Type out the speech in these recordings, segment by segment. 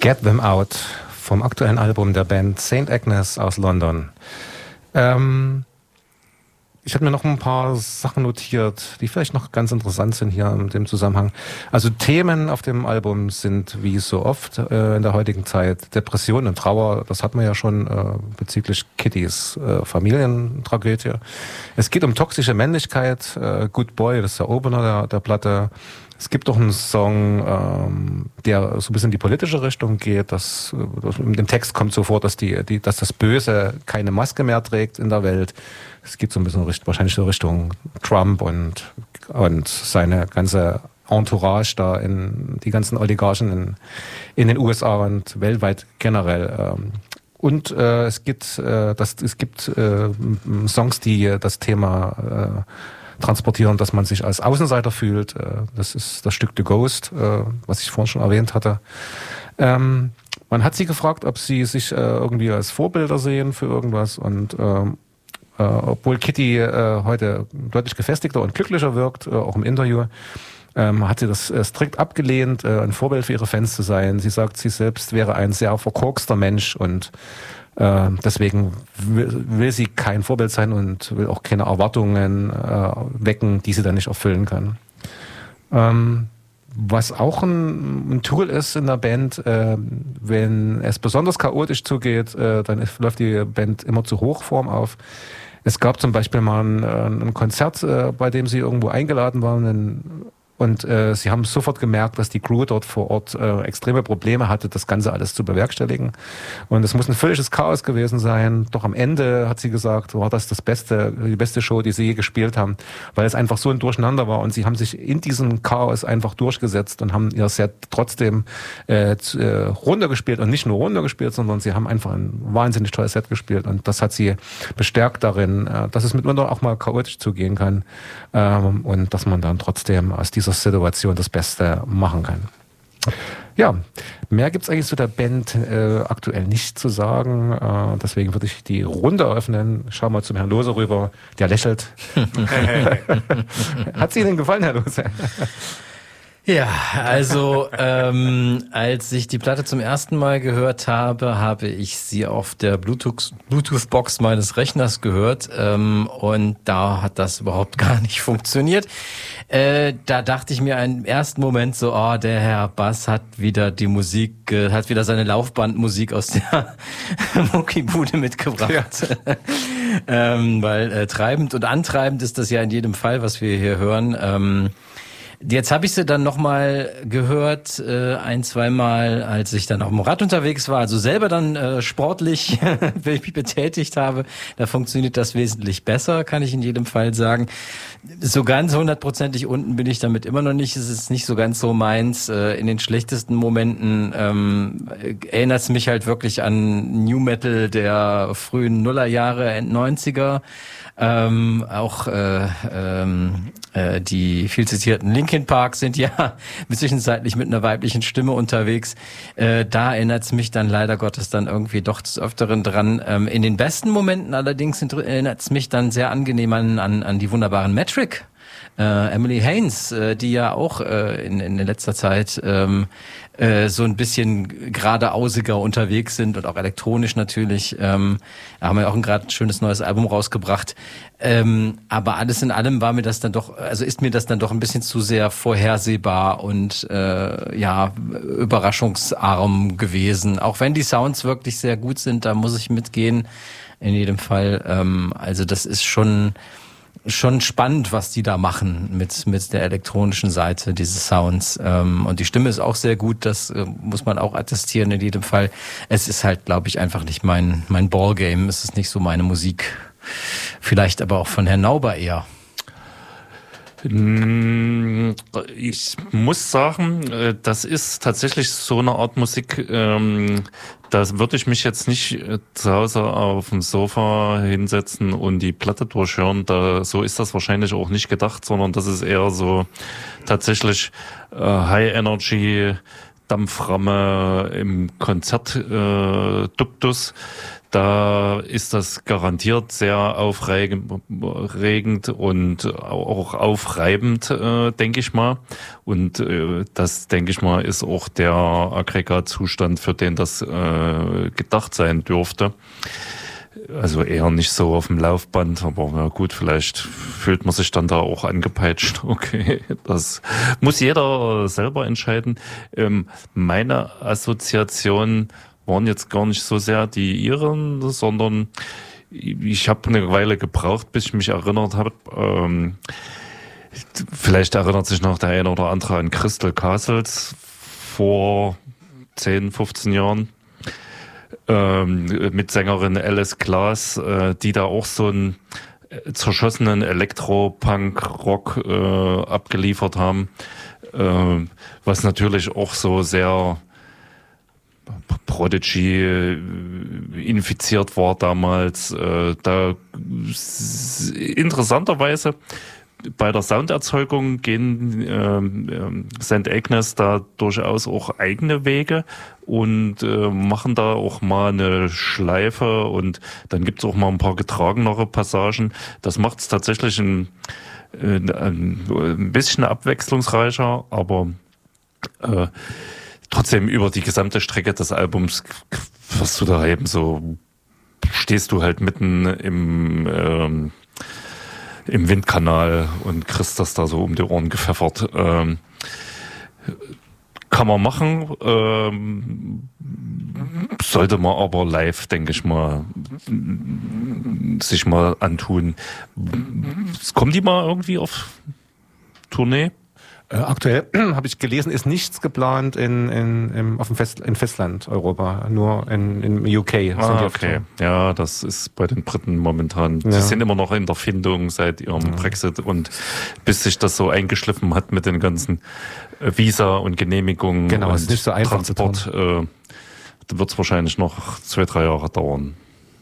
Get Them Out vom aktuellen Album der Band St. Agnes aus London. Ich habe mir noch ein paar Sachen notiert, die vielleicht noch ganz interessant sind hier in dem Zusammenhang. Also Themen auf dem Album sind wie so oft in der heutigen Zeit Depression und Trauer. Das hat man ja schon bezüglich Kittys Familientragödie. Es geht um toxische Männlichkeit. Good Boy, das ist der Opener der Platte. Es gibt doch einen Song, der so ein bisschen in die politische Richtung geht. In dem Text kommt so vor, dass dass das Böse keine Maske mehr trägt in der Welt. Es geht so ein bisschen wahrscheinlich so Richtung Trump und seine ganze Entourage da die ganzen Oligarchen in den USA und weltweit generell. Und es gibt Songs, die das Thema transportieren, dass man sich als Außenseiter fühlt. Das ist das Stück The Ghost, was ich vorhin schon erwähnt hatte. Man hat sie gefragt, ob sie sich irgendwie als Vorbilder sehen für irgendwas und obwohl Kitty heute deutlich gefestigter und glücklicher wirkt, auch im Interview, hat sie das strikt abgelehnt, ein Vorbild für ihre Fans zu sein. Sie sagt, sie selbst wäre ein sehr verkorkster Mensch und deswegen will sie kein Vorbild sein und will auch keine Erwartungen wecken, die sie dann nicht erfüllen kann. Was auch ein Tool ist in der Band, wenn es besonders chaotisch zugeht, dann läuft die Band immer zu Hochform auf. Es gab zum Beispiel mal ein Konzert, bei dem sie irgendwo eingeladen waren und sie haben sofort gemerkt, dass die Crew dort vor Ort extreme Probleme hatte, das Ganze alles zu bewerkstelligen. Und es muss ein völliges Chaos gewesen sein. Doch am Ende, hat sie gesagt, war das die beste Show, die sie je gespielt haben, weil es einfach so ein Durcheinander war. Und sie haben sich in diesem Chaos einfach durchgesetzt und haben ihr Set trotzdem runtergespielt. Und nicht nur runtergespielt, sondern sie haben einfach ein wahnsinnig tolles Set gespielt. Und das hat sie bestärkt darin, dass es mitunter auch mal chaotisch zugehen kann. Und dass man dann trotzdem aus dieser Situation das Beste machen kann. Ja, mehr gibt's eigentlich zu der Band aktuell nicht zu sagen. Deswegen würde ich die Runde eröffnen. Schau mal zum Herrn Lose rüber. Der lächelt. Hat Ihnen gefallen, Herr Lose? Ja, also als ich die Platte zum ersten Mal gehört habe, habe ich sie auf der Bluetooth-Box meines Rechners gehört und da hat das überhaupt gar nicht funktioniert. Da dachte ich mir im ersten Moment so, der Herr Bass hat wieder die Musik, hat wieder seine Laufbandmusik aus der Muckibude mitgebracht. Ja. Weil treibend und antreibend ist das ja in jedem Fall, was wir hier hören. Jetzt habe ich sie dann nochmal gehört, ein-, zweimal, als ich dann auf dem Rad unterwegs war, also selber dann sportlich mich betätigt habe. Da funktioniert das wesentlich besser, kann ich in jedem Fall sagen. So ganz 100%ig unten bin ich damit immer noch nicht. Es ist nicht so ganz so meins. In den schlechtesten Momenten erinnert es mich halt wirklich an New Metal der frühen Nullerjahre, End-90er. Auch die viel zitierten Linkin Park sind ja zwischenzeitlich mit einer weiblichen Stimme unterwegs. Da erinnert es mich dann leider Gottes dann irgendwie doch des Öfteren dran. In den besten Momenten allerdings erinnert es mich dann sehr angenehm an die wunderbaren Metric. Emily Haines, die ja auch in letzter Zeit so ein bisschen geradeausiger unterwegs sind und auch elektronisch natürlich. Haben ja auch gerade ein schönes neues Album rausgebracht. Aber alles in allem ist mir das dann doch ein bisschen zu sehr vorhersehbar und überraschungsarm gewesen. Auch wenn die Sounds wirklich sehr gut sind, da muss ich mitgehen. In jedem Fall. Also das ist schon spannend, was die da machen mit der elektronischen Seite dieses Sounds. Und die Stimme ist auch sehr gut, das muss man auch attestieren in jedem Fall. Es ist halt, glaube ich, einfach nicht mein Ballgame. Es ist nicht so meine Musik. Vielleicht aber auch von Herrn Nauber eher. Ich muss sagen, das ist tatsächlich so eine Art Musik, da würde ich mich jetzt nicht zu Hause auf dem Sofa hinsetzen und die Platte durchhören. So ist das wahrscheinlich auch nicht gedacht, sondern das ist eher so tatsächlich High Energy, Dampframme im Konzertduktus. Da ist das garantiert sehr aufregend und auch aufreibend, denke ich mal. Und das, denke ich mal, ist auch der Aggregatzustand, für den das gedacht sein dürfte. Also eher nicht so auf dem Laufband, aber na gut, vielleicht fühlt man sich dann da auch angepeitscht. Okay, das muss jeder selber entscheiden. Meine Assoziationen waren jetzt gar nicht so sehr die ihren, sondern ich habe eine Weile gebraucht, bis ich mich erinnert habe. Vielleicht erinnert sich noch der eine oder andere an Crystal Castles vor 10, 15 Jahren. Mit Sängerin Alice Glass, die da auch so einen zerschossenen Elektro-Punk-Rock abgeliefert haben, was natürlich auch so sehr Prodigy infiziert war damals. Da interessanterweise bei der Sounderzeugung gehen St. Agnes da durchaus auch eigene Wege und machen da auch mal eine Schleife und dann gibt's auch mal ein paar getragenere Passagen. Das macht es tatsächlich ein bisschen abwechslungsreicher, aber trotzdem über die gesamte Strecke des Albums wirst du da eben so, stehst du halt mitten im Windkanal und kriegst das da so um die Ohren gepfeffert. Kann man machen, sollte man aber live, denke ich mal, sich mal antun. Kommen die mal irgendwie auf Tournee? Aktuell habe ich gelesen, ist nichts geplant in Festland Europa, nur im UK. Okay. Ja, das ist bei den Briten momentan. Ja. Sie sind immer noch in der Findung seit ihrem Brexit und bis sich das so eingeschliffen hat mit den ganzen Visa und Genehmigungen genau, und ist nicht so einfach Transport, wird es wahrscheinlich noch 2-3 Jahre dauern.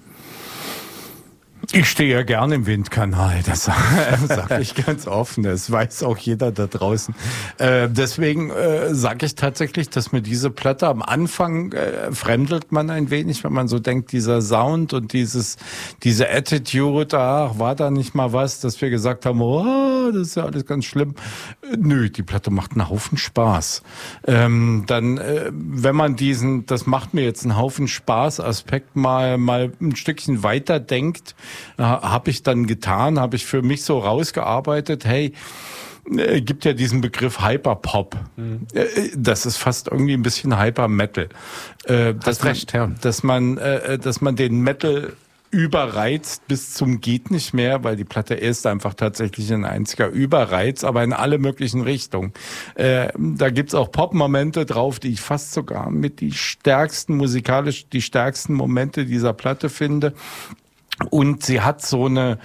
Ich stehe ja gerne im Windkanal, das sage ich ganz offen, das weiß auch jeder da draußen. Deswegen sage ich tatsächlich, dass mir diese Platte am Anfang fremdelt man ein wenig, wenn man so denkt, dieser Sound und diese Attitude, ach, war da nicht mal was, dass wir gesagt haben, oh, das ist ja alles ganz schlimm. Nö, die Platte macht einen Haufen Spaß. Dann, wenn man das macht mir jetzt einen Haufen Spaß-Aspekt mal ein Stückchen weiter denkt, habe ich dann getan, habe ich für mich so rausgearbeitet, hey, gibt ja diesen Begriff Hyperpop. Das ist fast irgendwie ein bisschen Hypermetal. Hast recht, ja. Dass man den Metal überreizt bis zum geht nicht mehr, weil die Platte ist einfach tatsächlich ein einziger Überreiz, aber in alle möglichen Richtungen. Da gibt's auch Pop-Momente drauf, die ich fast sogar mit die stärksten Momente dieser Platte finde. Und sie hat so eine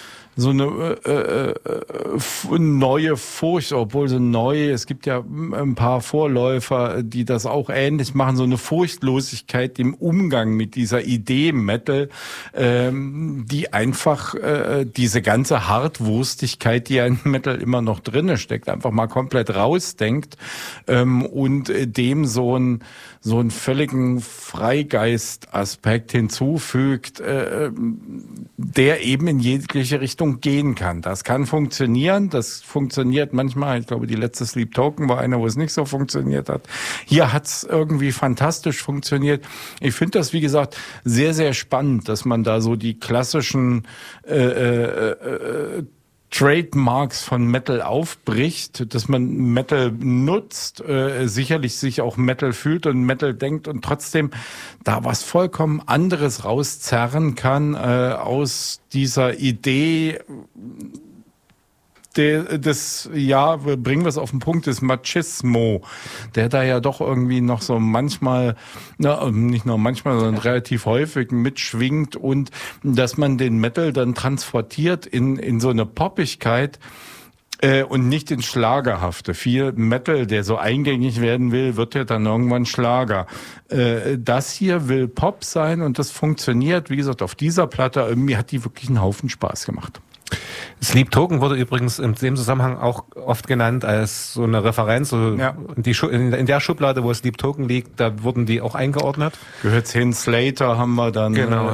neue Furcht, obwohl so neu, es gibt ja ein paar Vorläufer, die das auch ähnlich machen, so eine Furchtlosigkeit im Umgang mit dieser Idee Metal, die einfach diese ganze Hartwurstigkeit, die ja in Metal immer noch drinne steckt, einfach mal komplett rausdenkt und dem so einen völligen Freigeist-Aspekt hinzufügt, der eben in jegliche Richtung gehen kann. Das kann funktionieren, das funktioniert manchmal. Ich glaube, die letzte Sleep Token war eine, wo es nicht so funktioniert hat. Hier hat es irgendwie fantastisch funktioniert. Ich finde das, wie gesagt, sehr, sehr spannend, dass man da so die klassischen Trademarks von Metal aufbricht, dass man Metal nutzt, sicherlich sich auch Metal fühlt und Metal denkt und trotzdem da was vollkommen anderes rauszerren kann aus dieser Idee bringen wir es auf den Punkt, des Machismo, der da ja doch irgendwie noch so manchmal, nicht nur manchmal, sondern relativ häufig mitschwingt und dass man den Metal dann transportiert in so eine Poppigkeit, und nicht ins Schlagerhafte. Viel Metal, der so eingängig werden will, wird ja dann irgendwann Schlager. Das hier will Pop sein und das funktioniert. Wie gesagt, auf dieser Platte irgendwie hat die wirklich einen Haufen Spaß gemacht. Sleep Token wurde übrigens in dem Zusammenhang auch oft genannt als so eine Referenz. So in der Schublade, wo Sleep Token liegt, da wurden die auch eingeordnet. Gehört hin, Slater haben wir dann. Genau.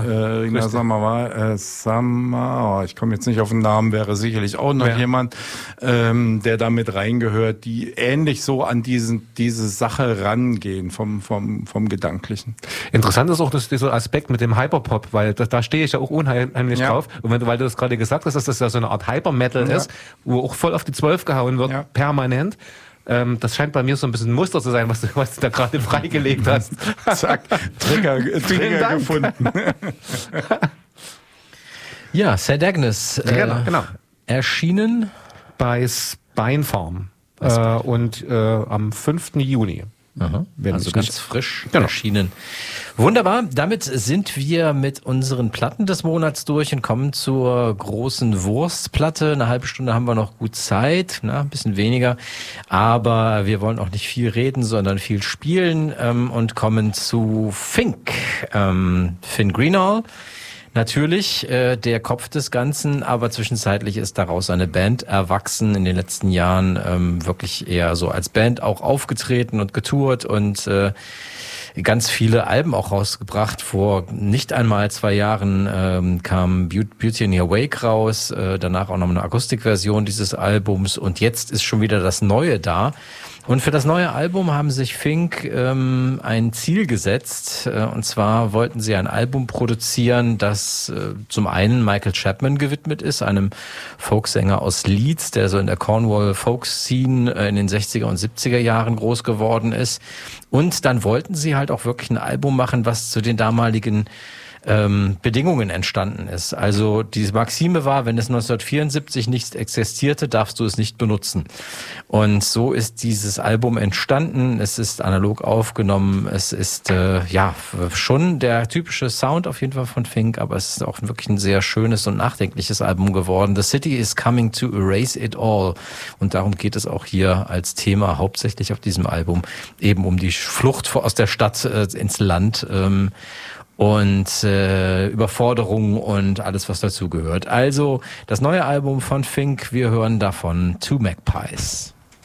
Ich komme jetzt nicht auf den Namen, wäre sicherlich auch noch jemand, der da mit reingehört, die ähnlich so an diese Sache rangehen vom Gedanklichen. Interessant ist auch dieser Aspekt mit dem Hyperpop, weil da stehe ich ja auch unheimlich drauf. Und weil du das gerade gesagt hast, dass das ja so eine Art Hypermetal ist, wo auch voll auf die 12 gehauen wird, permanent. Das scheint bei mir so ein bisschen ein Muster zu sein, was du da gerade freigelegt hast. Zack, Trigger gefunden. Ja, St. Agnes. Genau. Erschienen bei Spinefarm. Und am 5. Juni. Aha, also ganz frisch erschienen. Wunderbar, damit sind wir mit unseren Platten des Monats durch und kommen zur großen Wurstplatte. Eine halbe Stunde haben wir noch gut Zeit, ein bisschen weniger, aber wir wollen auch nicht viel reden, sondern viel spielen und kommen zu Fink. Finn Greenall. Natürlich der Kopf des Ganzen, aber zwischenzeitlich ist daraus eine Band erwachsen, in den letzten Jahren wirklich eher so als Band auch aufgetreten und getourt und ganz viele Alben auch rausgebracht. Vor nicht einmal 2 Jahren kam Beauty in Your Wake raus, danach auch noch eine Akustikversion dieses Albums und jetzt ist schon wieder das Neue da. Und für das neue Album haben sich Fink ein Ziel gesetzt. Und zwar wollten sie ein Album produzieren, das zum einen Michael Chapman gewidmet ist, einem Folksänger aus Leeds, der so in der Cornwall Folk Scene in den 60er und 70er Jahren groß geworden ist. Und dann wollten sie halt auch wirklich ein Album machen, was zu den damaligen Bedingungen entstanden ist. Also diese Maxime war, wenn es 1974 nicht existierte, darfst du es nicht benutzen. Und so ist dieses Album entstanden. Es ist analog aufgenommen. Es ist schon der typische Sound auf jeden Fall von Fink, aber es ist auch wirklich ein sehr schönes und nachdenkliches Album geworden. The City is coming to erase it all. Und darum geht es auch hier als Thema hauptsächlich auf diesem Album, eben um die Flucht aus der Stadt ins Land. Und Überforderung und alles, was dazugehört. Also das neue Album von Fink, wir hören davon Two Magpies.